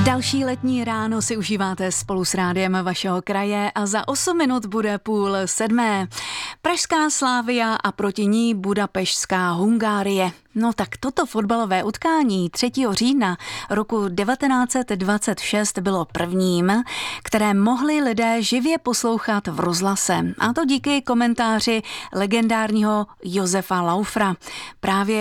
Další letní ráno si užíváte spolu s rádiem vašeho kraje a za 8 minut bude 6:30. Pražská Slavia a proti ní budapeštská Hungárie. No tak toto fotbalové utkání 3. října roku 1926 bylo prvním, které mohli lidé živě poslouchat v rozhlase. A to díky komentáři legendárního Josefa Laufra. Právě